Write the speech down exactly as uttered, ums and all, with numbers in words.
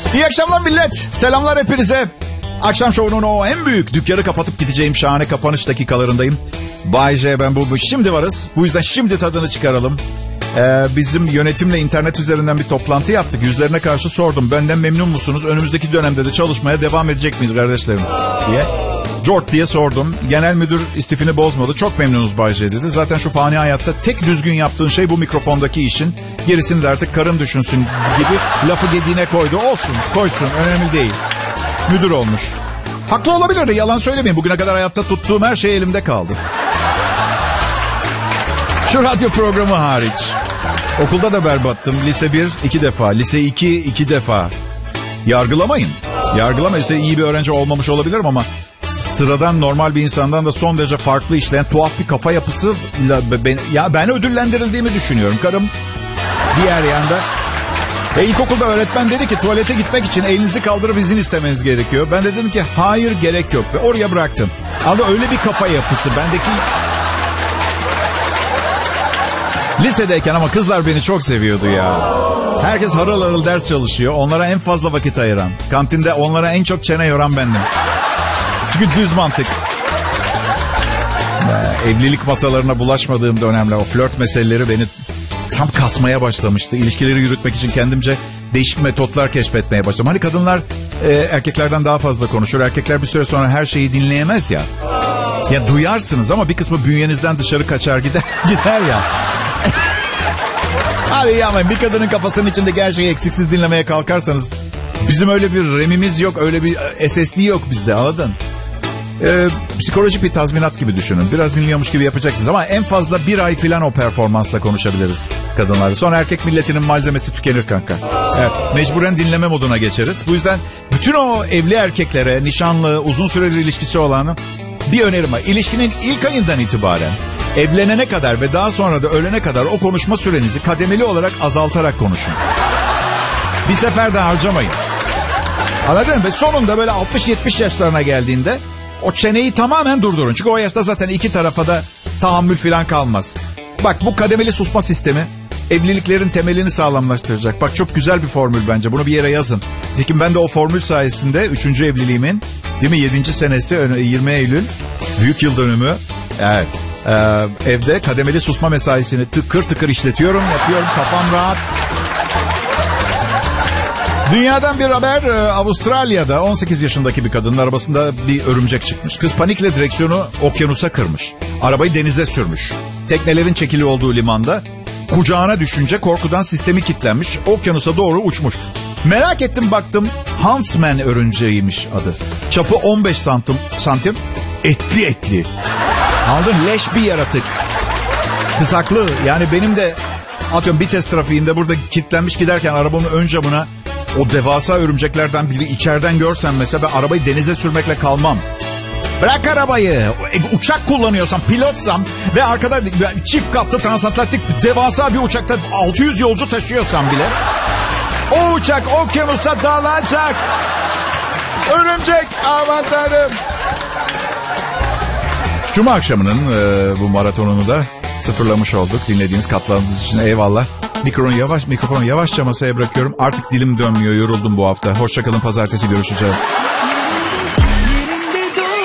İyi akşamlar millet. Selamlar hepinize. Akşam şovunun o en büyük dükkanı kapatıp gideceğim şahane kapanış dakikalarındayım. Bay J, ben bu, bu şimdi varız. Bu yüzden şimdi tadını çıkaralım. Ee, bizim yönetimle internet üzerinden bir toplantı yaptık. Yüzlerine karşı sordum. Benden memnun musunuz? Önümüzdeki dönemde de çalışmaya devam edecek miyiz kardeşlerim diye. George diye sordum. Genel müdür istifini bozmadı. Çok memnunuz Bay J dedi. Zaten şu fani hayatta tek düzgün yaptığın şey bu mikrofondaki işin. Gerisini de artık karın düşünsün gibi lafı gediğine koydu. Olsun, koysun, önemli değil. Müdür olmuş. Haklı olabilir, yalan söylemeyin. Bugüne kadar hayatta tuttuğum her şey elimde kaldı. Şu radyo programı hariç. Okulda da berbattım. Lise bir iki defa. Lise iki iki defa. Yargılamayın. Yargılamayın. İşte iyi bir öğrenci olmamış olabilirim ama sıradan normal bir insandan da son derece farklı işleyen tuhaf bir kafa yapısı. Ben, ya ben ödüllendirildiğimi düşünüyorum. Karım diğer yanda. E, ilkokulda öğretmen dedi ki tuvalete gitmek için elinizi kaldırıp izin istemeniz gerekiyor. Ben de dedim ki hayır, gerek yok. Ve oraya bıraktım. Ama öyle bir kafa yapısı. Bendeki... Lisedeyken ama kızlar beni çok seviyordu ya. Herkes harıl harıl ders çalışıyor. Onlara en fazla vakit ayıran. Kantinde onlara en çok çene yoran bendim. Çünkü düz mantık. Ee, evlilik masalarına bulaşmadığım dönemler o flört meseleleri beni tam kasmaya başlamıştı. İlişkileri yürütmek için kendimce değişik metotlar keşfetmeye başladım. Hani kadınlar e, erkeklerden daha fazla konuşur. Erkekler bir süre sonra her şeyi dinleyemez ya. Ya duyarsınız ama bir kısmı bünyenizden dışarı kaçar gider, gider ya. Hadi yapmayın, bir kadının kafasının içindeki her şeyi eksiksiz dinlemeye kalkarsanız, bizim öyle bir RAM'imiz yok, öyle bir S S D yok bizde, anladın? Ee, psikolojik bir tazminat gibi düşünün. Biraz dinliyormuş gibi yapacaksınız ama en fazla bir ay filan o performansla konuşabiliriz kadınlarla. Sonra erkek milletinin malzemesi tükenir kanka. Evet, mecburen dinleme moduna geçeriz. Bu yüzden bütün o evli erkeklere, nişanlı, uzun süredir ilişkisi olanı bir önerim var. İlişkinin ilk ayından itibaren evlenene kadar ve daha sonra da ölene kadar o konuşma sürenizi kademeli olarak azaltarak konuşun. Bir seferde harcamayın. Anladın mı? Ve sonunda böyle altmış yetmiş yaşlarına geldiğinde o çeneyi tamamen durdurun. Çünkü o yaşta zaten iki tarafa da tahammül falan kalmaz. Bak, bu kademeli susma sistemi evliliklerin temelini sağlamlaştıracak. Bak, çok güzel bir formül bence. Bunu bir yere yazın. Nitekim ben de o formül sayesinde üçüncü evliliğimin, değil mi, yedinci senesi yirmi Eylül büyük yıl dönümü. Evet. Ee, evde kademeli susma mesaisini tıkır tıkır işletiyorum, yapıyorum, kafam rahat. Dünyadan bir haber. Avustralya'da on sekiz yaşındaki bir kadının arabasında bir örümcek çıkmış. Kız panikle direksiyonu okyanusa kırmış. Arabayı denize sürmüş. Teknelerin çekili olduğu limanda kucağına düşünce korkudan sistemi kilitlenmiş. Okyanusa doğru uçmuş. Merak ettim, baktım Huntsman örümceğiymiş adı. Çapı on beş santim, santim etli etli. Aldın, leş bir yaratık. Kız haklı. Yani benim de atıyorum bir test trafiğinde burada kilitlenmiş giderken arabamın ön camına o devasa örümceklerden biri içeriden görsem mesela, ben arabayı denize sürmekle kalmam. Bırak arabayı. Uçak kullanıyorsam, pilotsam ve arkada çift katlı transatlantik devasa bir uçakta altı yüz yolcu taşıyorsam bile o uçak okyanusa dalacak. Örümcek, aman tanrım. Cuma akşamının e, bu maratonunu da sıfırlamış olduk. Dinlediğiniz, katlandığınız için eyvallah. Mikrofonu yavaş, mikrofonu yavaşça masaya bırakıyorum. Artık dilim dönmüyor, yoruldum bu hafta. Hoşçakalın, pazartesi görüşeceğiz.